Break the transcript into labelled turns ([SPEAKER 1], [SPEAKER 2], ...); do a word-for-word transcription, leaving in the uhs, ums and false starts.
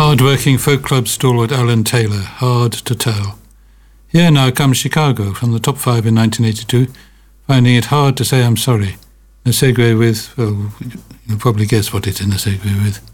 [SPEAKER 1] Hard-working folk club stalwart Alan Taylor, hard to tell. Here now comes Chicago from the top five in nineteen eighty-two, finding it hard to say I'm sorry. In a segue with, well, you'll probably guess what it's in a segue with.